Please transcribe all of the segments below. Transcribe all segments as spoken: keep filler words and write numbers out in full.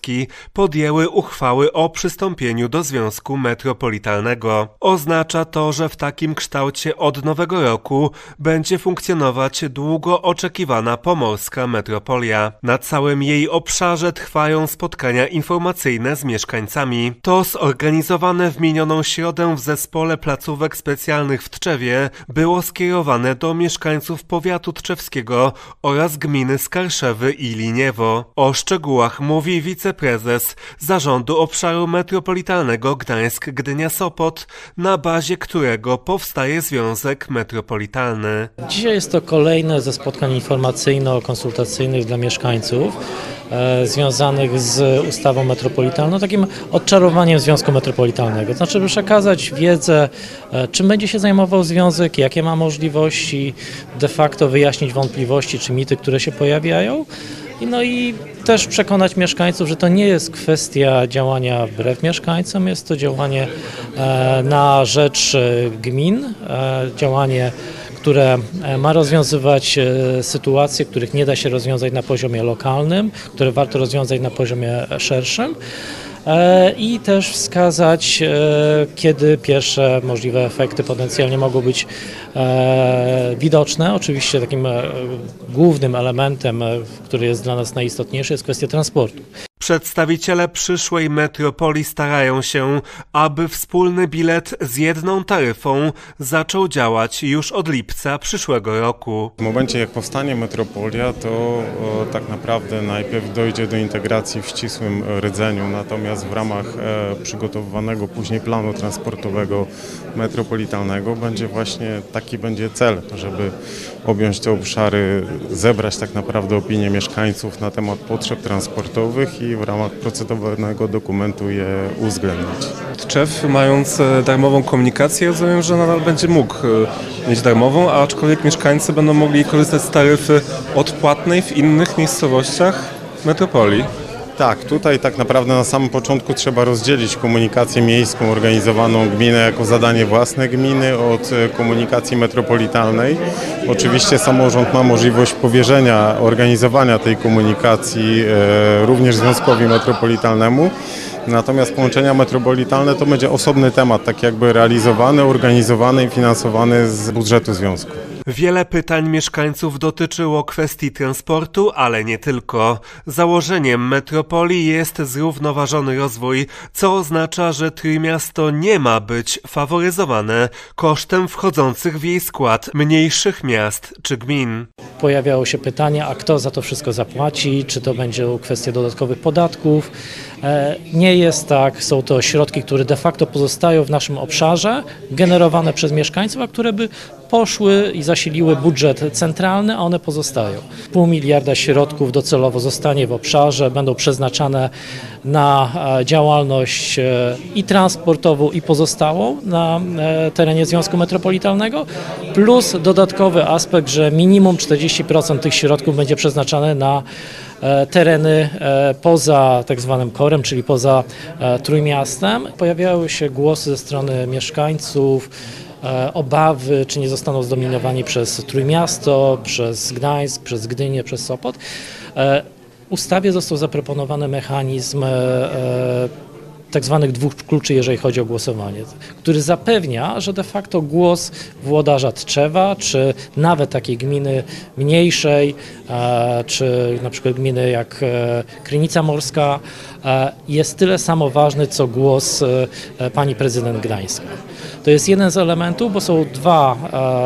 Tczewski podjęły uchwały o przystąpieniu do Związku Metropolitalnego. Oznacza to, że w takim kształcie od nowego roku będzie funkcjonować długo oczekiwana pomorska metropolia. Na całym jej obszarze trwają spotkania informacyjne z mieszkańcami. To zorganizowane w minioną środę w Zespole Placówek Specjalnych w Tczewie było skierowane do mieszkańców powiatu tczewskiego oraz gminy Skarszewy i Liniewo. O szczegółach mówi wiceprezes Zarządu Obszaru Metropolitalnego Gdańsk-Gdynia-Sopot, na bazie którego powstaje Związek Metropolitalny. Dzisiaj jest to kolejne ze spotkań informacyjno-konsultacyjnych dla mieszkańców e, związanych z ustawą metropolitalną, takim odczarowaniem Związku Metropolitalnego. To znaczy, by przekazać wiedzę, e, czym będzie się zajmował Związek, jakie ma możliwości, de facto wyjaśnić wątpliwości czy mity, które się pojawiają. No i też przekonać mieszkańców, że to nie jest kwestia działania wbrew mieszkańcom, jest to działanie e, na rzecz gmin, e, działanie, które ma rozwiązywać sytuacje, których nie da się rozwiązać na poziomie lokalnym, które warto rozwiązać na poziomie szerszym. I też wskazać, kiedy pierwsze możliwe efekty potencjalnie mogą być widoczne. Oczywiście takim głównym elementem, który jest dla nas najistotniejszy, jest kwestia transportu. Przedstawiciele przyszłej metropolii starają się, aby wspólny bilet z jedną taryfą zaczął działać już od lipca przyszłego roku. W momencie, jak powstanie metropolia, to o, tak naprawdę najpierw dojdzie do integracji w ścisłym rdzeniu, natomiast w ramach e, przygotowywanego później planu transportowego metropolitalnego będzie właśnie taki będzie cel, żeby objąć te obszary, zebrać tak naprawdę opinię mieszkańców na temat potrzeb transportowych i w ramach procedowanego dokumentu je uwzględnić. Tczew, mając darmową komunikację, rozumiem, że nadal będzie mógł mieć darmową, a aczkolwiek mieszkańcy będą mogli korzystać z taryfy odpłatnej w innych miejscowościach metropolii. Tak, tutaj tak naprawdę na samym początku trzeba rozdzielić komunikację miejską organizowaną gminę jako zadanie własne gminy od komunikacji metropolitalnej. Oczywiście samorząd ma możliwość powierzenia organizowania tej komunikacji e, również Związkowi Metropolitalnemu. Natomiast połączenia metropolitalne to będzie osobny temat, tak jakby realizowany, organizowany i finansowany z budżetu związku. Wiele pytań mieszkańców dotyczyło kwestii transportu, ale nie tylko. Założeniem metropolii jest zrównoważony rozwój, co oznacza, że Trójmiasto nie ma być faworyzowane kosztem wchodzących w jej skład mniejszych miast czy gmin. Pojawiało się pytanie, a kto za to wszystko zapłaci, czy to będzie kwestia dodatkowych podatków. Nie jest tak, są to środki, które de facto pozostają w naszym obszarze, generowane przez mieszkańców, a które by poszły i zasiliły budżet centralny, a one pozostają. Pół miliarda środków docelowo zostanie w obszarze, będą przeznaczane na działalność i transportową, i pozostałą na terenie Związku Metropolitalnego, plus dodatkowy aspekt, że minimum czterdzieści procent tych środków będzie przeznaczane na tereny poza tak zwanym korem, czyli poza Trójmiastem. Pojawiały się głosy ze strony mieszkańców, obawy, czy nie zostaną zdominowani przez Trójmiasto, przez Gdańsk, przez Gdynię, przez Sopot. W ustawie został zaproponowany mechanizm tak zwanych dwóch kluczy, jeżeli chodzi o głosowanie, który zapewnia, że de facto głos włodarza Tczewa, czy nawet takiej gminy mniejszej, czy na przykład gminy jak Krynica Morska, jest tyle samo ważny, co głos pani prezydent Gdańska. To jest jeden z elementów, bo są dwa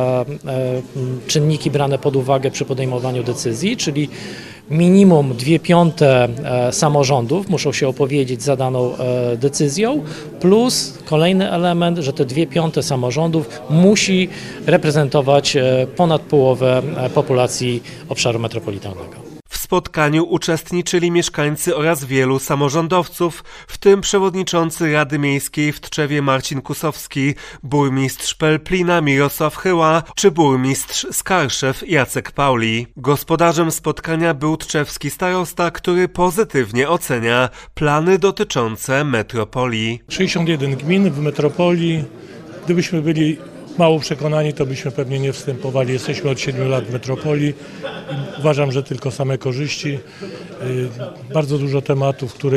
czynniki brane pod uwagę przy podejmowaniu decyzji, czyli minimum dwie piąte samorządów muszą się opowiedzieć za daną decyzją, plus kolejny element, że te dwie piąte samorządów musi reprezentować ponad połowę populacji obszaru metropolitalnego. W spotkaniu uczestniczyli mieszkańcy oraz wielu samorządowców, w tym przewodniczący Rady Miejskiej w Tczewie Marcin Kusowski, burmistrz Pelplina Mirosław Chyła czy burmistrz Skarszew Jacek Pauli. Gospodarzem spotkania był tczewski starosta, który pozytywnie ocenia plany dotyczące metropolii. sześćdziesiąt jeden gmin w metropolii. Gdybyśmy byli mało przekonani, to byśmy pewnie nie wstępowali. Jesteśmy od siedmiu lat w metropolii. Uważam, że tylko same korzyści. Bardzo dużo tematów, które